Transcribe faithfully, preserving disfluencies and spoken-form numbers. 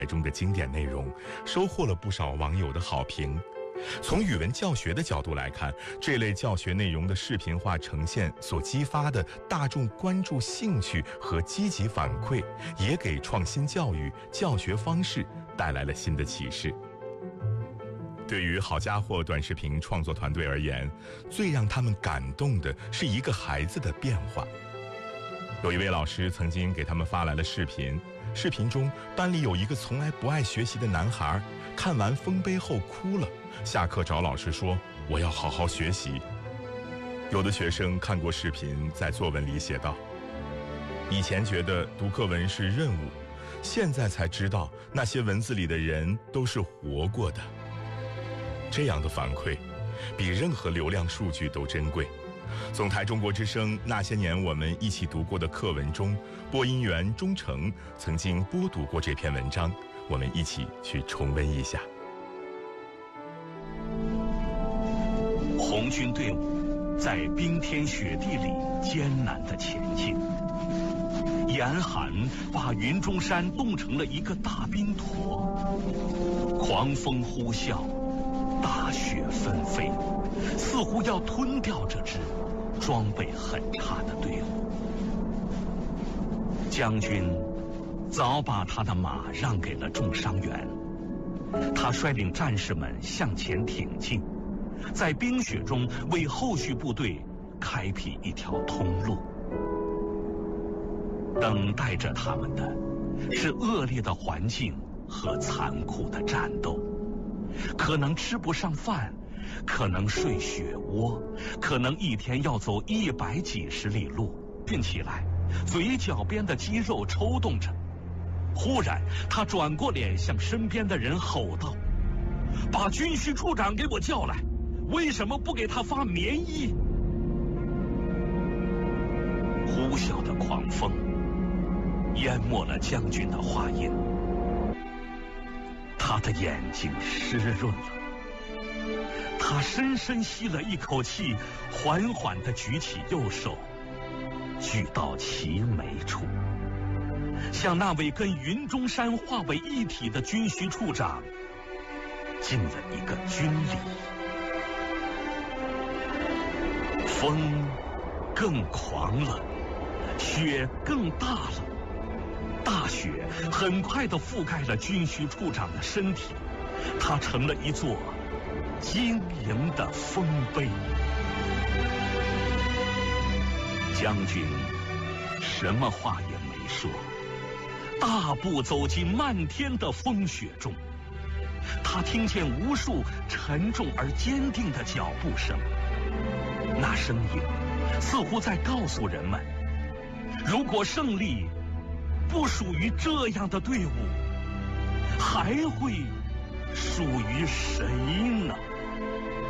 中的经典内容，收获了不少网友的好评。从语文教学的角度来看，这类教学内容的视频化呈现所激发的大众关注兴趣和积极反馈，也给创新教育教学方式带来了新的启示。对于好家伙短视频创作团队而言，最让他们感动的是一个孩子的变化。有一位老师曾经给他们发来了视频，视频中班里有一个从来不爱学习的男孩，看完丰碑后哭了，下课找老师说我要好好学习。有的学生看过视频，在作文里写道，以前觉得读课文是任务，现在才知道那些文字里的人都是活过的。这样的反馈比任何流量数据都珍贵。总台中国之声那些年我们一起读过的课文中，播音员钟诚曾经播读过这篇文章，我们一起去重温一下。 红军队伍在冰天雪地里艰难地前进，严寒把云中山冻成了一个大冰坨，狂风呼啸，大雪纷飞，似乎要吞掉这支装备很差的队伍。将军早把他的马让给了重伤员，他率领战士们向前挺进，在冰雪中为后续部队开辟一条通路。等待着他们的是恶劣的环境和残酷的战斗，可能吃不上饭，可能睡雪窝，可能一天要走一百几十里路。运起来，嘴角边的肌肉抽动着。忽然他转过脸向身边的人吼道，把军需处长给我叫来，为什么不给他发棉衣？呼啸的狂风淹没了将军的话音，他的眼睛湿润了，他深深吸了一口气，缓缓地举起右手，举到齐眉处，向那位跟云中山化为一体的军需处长敬了一个军礼。风更狂了，雪更大了，大雪很快地覆盖了军需处长的身体，他成了一座晶莹的丰碑。将军什么话也没说，大步走进漫天的风雪中。他听见无数沉重而坚定的脚步声，那声音似乎在告诉人们，如果胜利不属于这样的队伍，还会属于谁呢？